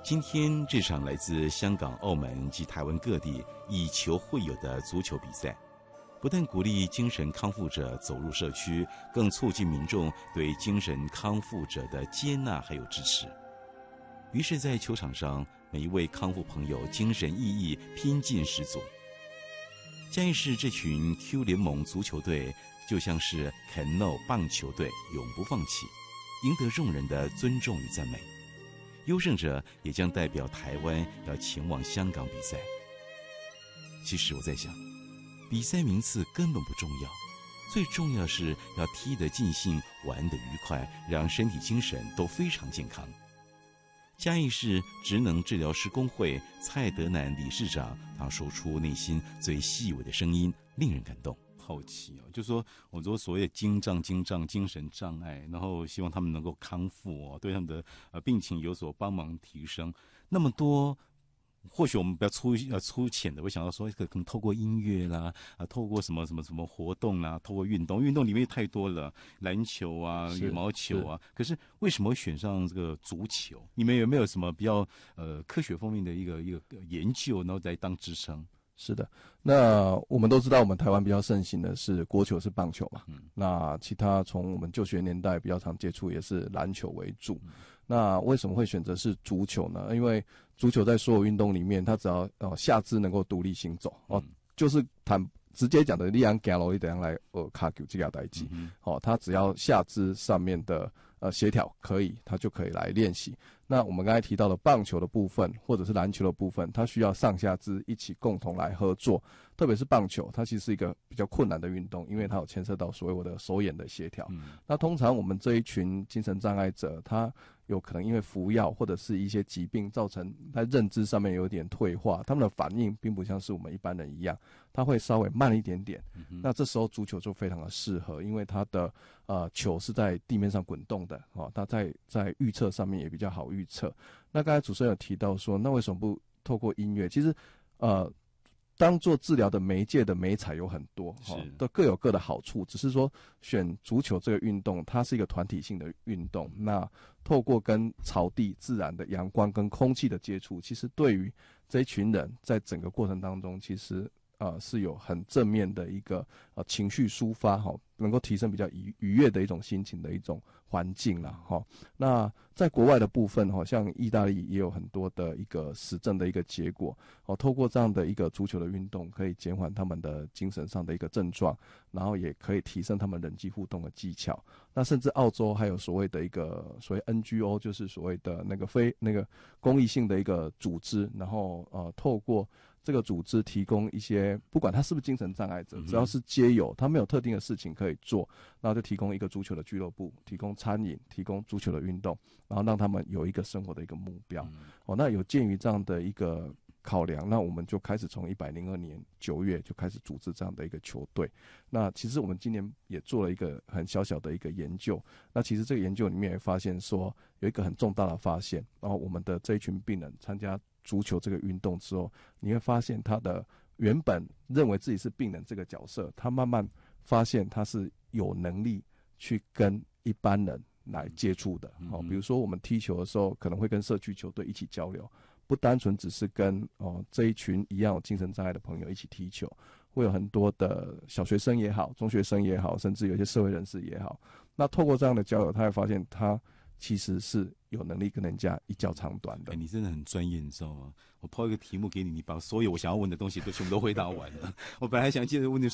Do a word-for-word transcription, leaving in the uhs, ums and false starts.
今天这场来自香港、澳门及台湾各地以球会友的足球比赛，不但鼓励精神康复者走入社区，更促进民众对精神康复者的接纳还有支持。于是在球场上，每一位康复朋友精神奕奕，拼劲十足。嘉义市这群 Q 联盟足球队就像是 Cano 棒球队，永不放弃，赢得众人的尊重与赞美。优胜者也将代表台湾要前往香港比赛。其实我在想，比赛名次根本不重要，最重要是要踢得尽兴，玩得愉快，让身体精神都非常健康。嘉义市职能治疗师工会蔡德南理事长，他说出内心最细微的声音，令人感动。 好奇哦，就说我说所谓的精障、精障、精神障碍，然后希望他们能够康复哦，对他们的呃病情有所帮忙提升。那么多，或许我们比较粗呃粗浅的会想到说，可能透过音乐啦，啊，透过什么什么什么活动啦，透过运动，运动里面太多了，篮球啊、羽毛球啊。可是为什么会选上这个足球？你们有没有什么比较呃科学方面的一个一个研究，然后来当支撑？ 是的，那我们都知道，我们台湾比较盛行的是国球是棒球嘛，嗯，那其他从我们就学年代比较常接触也是篮球为主。嗯、那为什么会选择是足球呢？因为足球在所有运动里面，它只要呃下肢能够独立行走哦，嗯、就是坦直接讲的，你按走路你怎样来呃卡球这个代志，哦，它只要下肢上面的呃协调可以，它就可以来练习。那我们刚才提到的棒球的部分，或者是篮球的部分，它需要上下肢一起共同来合作。特别是棒球，它其实是一个比较困难的运动，因为它有牵涉到所谓我的手眼的协调。嗯、那通常我们这一群精神障碍者，他有可能因为服药或者是一些疾病造成在认知上面有点退化，他们的反应并不像是我们一般人一样，他会稍微慢一点点。嗯、那这时候足球就非常的适合，因为它的呃球是在地面上滚动的哦，它在在预测上面也比较好预测。那刚才主持人有提到说，那为什么不透过音乐？其实呃当做治疗的媒介的媒材有很多，哦，都各有各的好处。只是说选足球这个运动，它是一个团体性的运动。那透过跟草地、自然的阳光跟空气的接触，其实对于这一群人在整个过程当中，其实呃是有很正面的一个呃情绪抒发，哈，能够提升比较愉愉悦的一种心情的一种环境啦，哈。那在国外的部分，哈，像意大利也有很多的一个实证的一个结果，哦，透过这样的一个足球的运动，可以减缓他们的精神上的一个症状，然后也可以提升他们人际互动的技巧。那甚至澳洲还有所谓的一个所谓 N G O， 就是所谓的那个非那个公益性的一个组织，然后呃透过这个组织提供一些，不管他是不是精神障碍者，只要是街友，他没有特定的事情可以做，然后就提供一个足球的俱乐部，提供餐饮，提供足球的运动，然后让他们有一个生活的一个目标。嗯、哦，那有鉴于这样的一个考量，那我们就开始从一百零二年九月就开始组织这样的一个球队。那其实我们今年也做了一个很小小的一个研究。那其实这个研究里面也发现说，有一个很重大的发现，然后我们的这一群病人参加足球这个运动之后，你会发现他的原本认为自己是病人这个角色，他慢慢发现他是有能力去跟一般人来接触的。好、嗯，比如说我们踢球的时候，可能会跟社区球队一起交流，不单纯只是跟哦这一群一样有精神障碍的朋友一起踢球，会有很多的小学生也好，中学生也好，甚至有一些社会人士也好。那透过这样的交流，他会发现他其实是有能力跟人家一较长短的。 哎，你真的很专业，你知道吗？我抛一个题目给你，你把所有我想要问的东西都全部都回答完了。我本来想接着问你